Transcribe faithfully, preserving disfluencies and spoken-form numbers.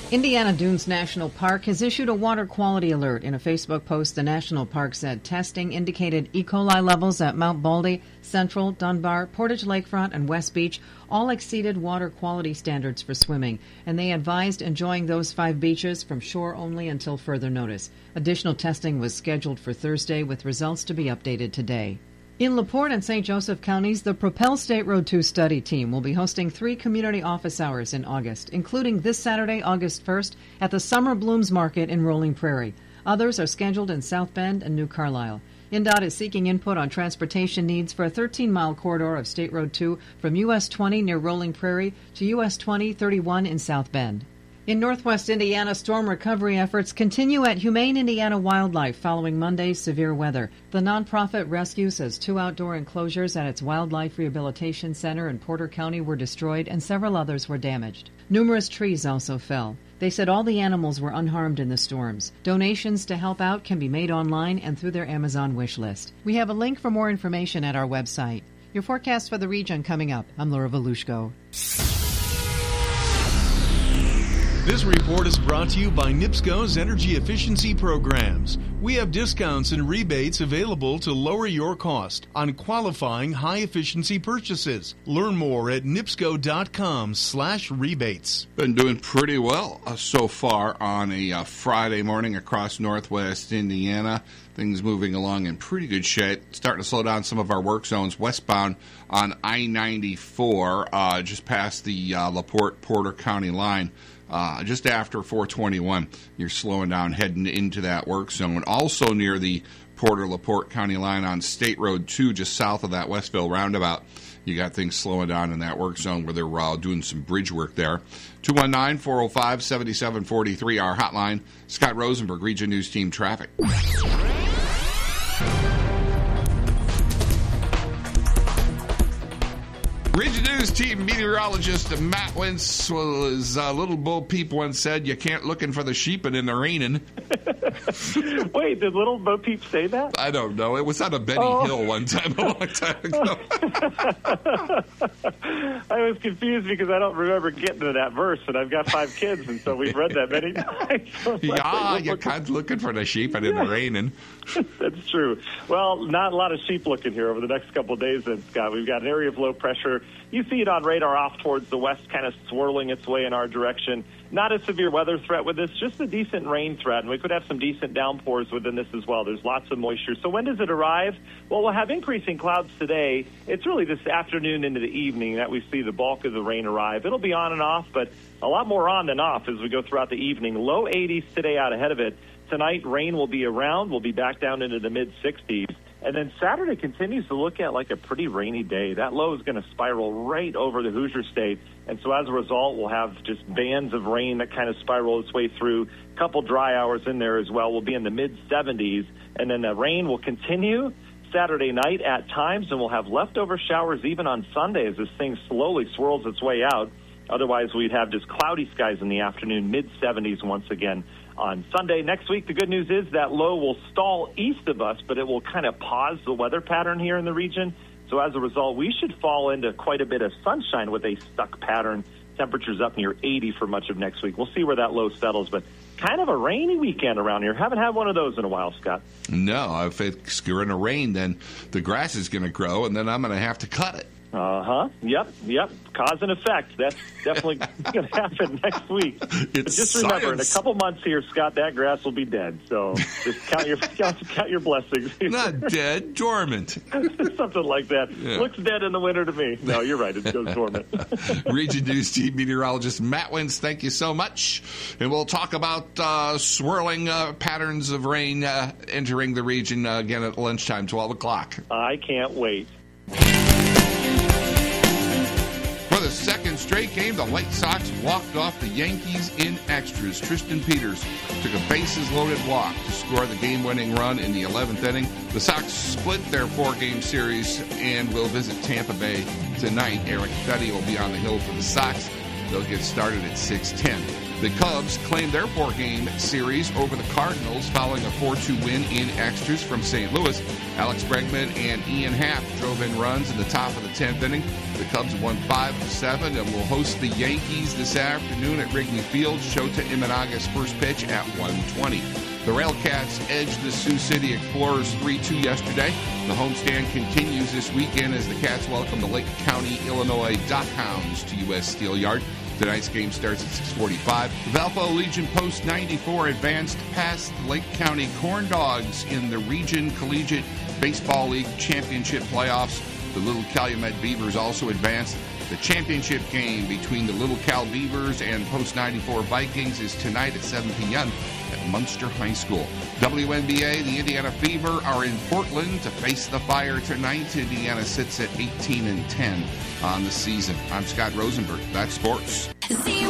Indiana Dunes National Park has issued a water quality alert. In a Facebook post, the national park said testing indicated E. coli levels at Mount Baldy, Central, Dunbar, Portage Lakefront, and West Beach all exceeded water quality standards for swimming, and they advised enjoying those five beaches from shore only until further notice. Additional testing was scheduled for Thursday, with results to be updated today. In LaPorte and Saint Joseph counties, the Propel State Road two study team will be hosting three community office hours in August, including this Saturday, August first, at the Summer Blooms Market in Rolling Prairie. Others are scheduled in South Bend and New Carlisle. I N D O T is seeking input on transportation needs for a thirteen-mile corridor of State Road two from U S twenty near Rolling Prairie to U S twenty thirty-one in South Bend. In northwest Indiana, storm recovery efforts continue at Humane Indiana Wildlife following Monday's severe weather. The nonprofit rescue says two outdoor enclosures at its Wildlife Rehabilitation Center in Porter County were destroyed and several others were damaged. Numerous trees also fell. They said all the animals were unharmed in the storms. Donations to help out can be made online and through their Amazon wish list. We have a link for more information at our website. Your forecast for the region coming up. I'm Laura Volushko. This report is brought to you by NIPSCO's Energy Efficiency Programs. We have discounts and rebates available to lower your cost on qualifying high-efficiency purchases. Learn more at nipsco.com slash rebates. Been doing pretty well uh, so far on a uh, Friday morning across northwest Indiana. Things moving along in pretty good shape. Starting to slow down some of our work zones westbound on I ninety-four, uh, just past the uh, LaPorte-Porter County line. Uh, just after four twenty-one, you're slowing down heading into that work zone. Also near the Porter-LaPorte County line on State Road two, just south of that Westville roundabout. You got things slowing down in that work zone where they're uh, doing some bridge work there. two one nine, four oh five, seven seven four three, our hotline. Scott Rosenberg, Region News Team Traffic. Region News Team meteorologist Matt Wentz was uh, Little Bo Peep once said, "You can't looking for the sheepin' in the rainin'." Wait, did Little Bo Peep say that? I don't know. It was on a Benny oh. Hill one time, a long time ago. I was confused because I don't remember getting to that verse, and I've got five kids, and so we've read that many times. So yeah, like, you're kind of looking for the sheepin' in the rainin'. That's true. Well, not a lot of sheep looking here over the next couple of days, then, Scott. We've got an area of low pressure. You see it on radar off towards the west, kind of swirling its way in our direction. Not a severe weather threat with this, just a decent rain threat, and we could have some decent downpours within this as well. There's lots of moisture. So when does it arrive? Well, we'll have increasing clouds today. It's really this afternoon into the evening that we see the bulk of the rain arrive. It'll be on and off, but a lot more on than off as we go throughout the evening. Low eighties today out ahead of it. Tonight, rain will be around. We'll be back down into the mid-sixties. And then Saturday continues to look at like a pretty rainy day. That low is going to spiral right over the Hoosier State. And so as a result, we'll have just bands of rain that kind of spiral its way through. A couple dry hours in there as well. We'll be in the mid-seventies. And then the rain will continue Saturday night at times, and we'll have leftover showers even on Sunday as this thing slowly swirls its way out. Otherwise, we'd have just cloudy skies in the afternoon, mid-seventies once again on Sunday. Next week, the good news is that low will stall east of us, but it will kind of pause the weather pattern here in the region. So as a result, we should fall into quite a bit of sunshine with a stuck pattern. Temperatures up near eighty for much of next week. We'll see where that low settles, but kind of a rainy weekend around here. Haven't had one of those in a while, Scott. No, if it's going to rain, then the grass is going to grow, and then I'm going to have to cut it. Uh-huh. Yep, yep. Cause and effect. That's definitely going to happen next week. It's but just remember, science. in a couple months here, Scott, that grass will be dead. So just count your count, count your blessings. Not dead, dormant. Something like that. Yeah. Looks dead in the winter to me. No, you're right. It goes dormant. Region News Team meteorologist Matt Wentz, thank you so much. And we'll talk about uh, swirling uh, patterns of rain uh, entering the region uh, again at lunchtime, twelve o'clock. I can't wait. For the second straight game, the White Sox walked off the Yankees in extras. Tristan Peters took a bases-loaded walk to score the game-winning run in the eleventh inning. The Sox split their four-game series and will visit Tampa Bay tonight. Eric Fetty will be on the hill for the Sox. They'll get started at six ten. The Cubs claimed their four-game series over the Cardinals following a four two win in extras from Saint Louis. Alex Bregman and Ian Happ drove in runs in the top of the tenth inning. The Cubs won five to seven and will host the Yankees this afternoon at Wrigley Field. Shota Imanaga's first pitch at one twenty. The Railcats edged the Sioux City Explorers three two yesterday. The homestand continues this weekend as the Cats welcome the Lake County, Illinois Dockhounds to U S Steel Yard. Tonight's game starts at six forty-five. Valpo Legion Post ninety-four advanced past Lake County Corn Dogs in the Region Collegiate Baseball League Championship playoffs. The Little Calumet Beavers also advanced. The championship game between the Little Cal Beavers and Post ninety-four Vikings is tonight at seven p.m. at Munster High School. W N B A, the Indiana Fever are in Portland to face the Fire tonight. Indiana sits at eighteen and ten on the season. I'm Scott Rosenberg. That's sports. See